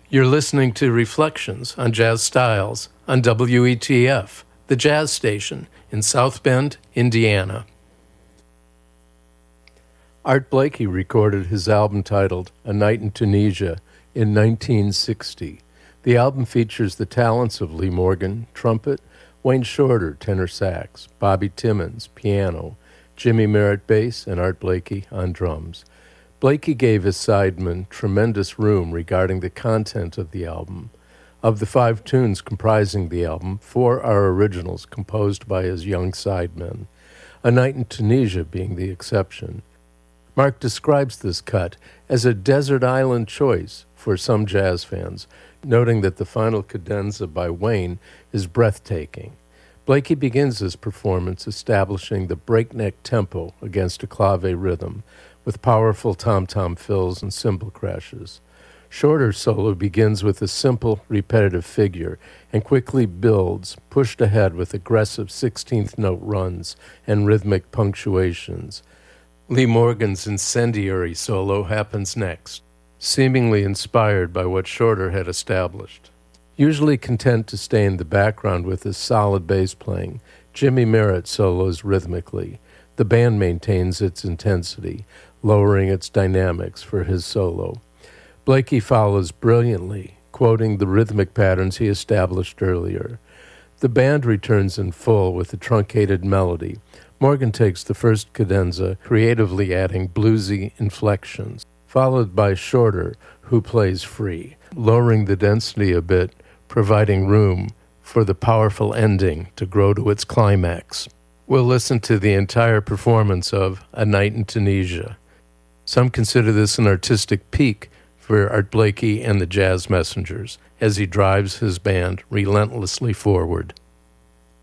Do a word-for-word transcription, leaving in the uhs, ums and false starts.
You're listening to Reflections on Jazz Styles on W E T F, the jazz station in South Bend, Indiana. Art Blakey recorded his album titled A Night in Tunisia in nineteen sixty. The album features the talents of Lee Morgan, trumpet, Wayne Shorter, tenor sax, Bobby Timmons, piano, Jimmy Merritt, bass, and Art Blakey on drums. Blakey gave his sidemen tremendous room regarding the content of the album. Of the five tunes comprising the album, four are originals composed by his young sidemen, A Night in Tunisia being the exception. Mark describes this cut as a desert island choice for some jazz fans, noting that the final cadenza by Wayne is breathtaking. Blakey begins his performance establishing the breakneck tempo against a clave rhythm, with powerful tom-tom fills and cymbal crashes. Shorter's solo begins with a simple, repetitive figure and quickly builds, pushed ahead with aggressive sixteenth-note runs and rhythmic punctuations. Lee Morgan's incendiary solo happens next, seemingly inspired by what Shorter had established. Usually content to stay in the background with his solid bass playing, Jimmy Merritt solos rhythmically. The band maintains its intensity, lowering its dynamics for his solo. Blakey follows brilliantly, quoting the rhythmic patterns he established earlier. The band returns in full with a truncated melody. Morgan takes the first cadenza, creatively adding bluesy inflections, followed by Shorter, who plays free, lowering the density a bit, providing room for the powerful ending to grow to its climax. We'll listen to the entire performance of A Night in Tunisia. Some consider this an artistic peak for Art Blakey and the Jazz Messengers as he drives his band relentlessly forward.